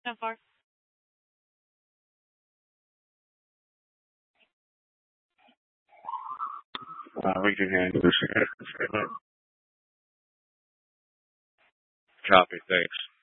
so far? We can handle this. Copy. Thanks.